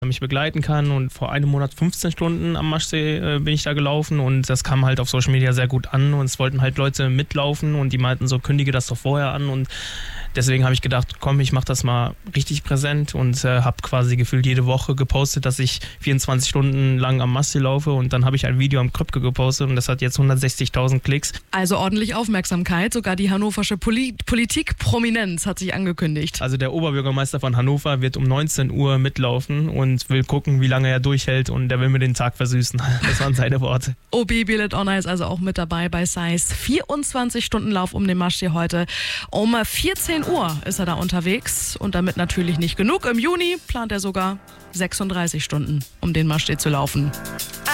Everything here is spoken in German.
mich begleiten kann, und vor einem Monat 15 Stunden am Maschsee bin ich da gelaufen, und das kam halt auf Social Media sehr gut an, und es wollten halt Leute mitlaufen und die meinten so, kündige das doch vorher an, und deswegen habe ich gedacht, komm, ich mache das mal richtig präsent und habe quasi gefühlt jede Woche gepostet, dass ich 24 Stunden lang am Maschsee laufe, und dann habe ich ein Video am Kröpke gepostet und das hat jetzt 160.000 Klicks. Also ordentlich Aufmerksamkeit, sogar die hannoversche Politikprominenz hat sich angekündigt. Also der Oberbürgermeister von Hannover wird um 19 Uhr mitlaufen und will gucken, wie lange er durchhält, und der will mir den Tag versüßen. Das waren seine Worte. OB Belet Onay ist also auch mit dabei bei Size. 24-Stunden-Lauf um den Maschsee heute. Um 14 Uhr ist er da unterwegs, und damit natürlich nicht genug. Im Juni plant er sogar 36 Stunden, um den Maschsee zu laufen.